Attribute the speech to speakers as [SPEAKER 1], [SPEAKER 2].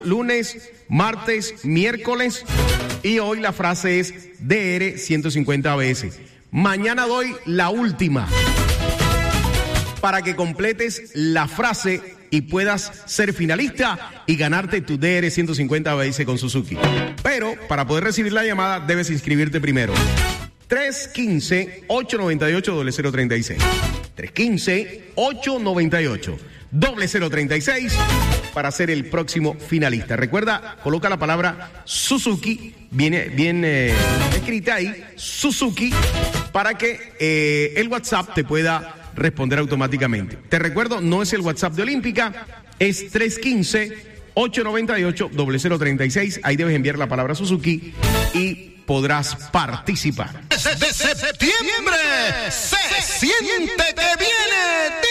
[SPEAKER 1] lunes, martes, miércoles y hoy la frase es DR 150 veces. Mañana doy la última para que completes la frase y puedas ser finalista y ganarte tu DR 150 veces con Suzuki. Pero para poder recibir la llamada debes inscribirte primero. 315-898-0036. 315-898-0036 para ser el próximo finalista. Recuerda, coloca la palabra Suzuki, bien escrita ahí, Suzuki, para que el WhatsApp te pueda responder automáticamente. Te recuerdo, no es el WhatsApp de Olímpica, es 315-898-0036. Ahí debes enviar la palabra Suzuki y podrás participar.
[SPEAKER 2] Desde septiembre se siente que viene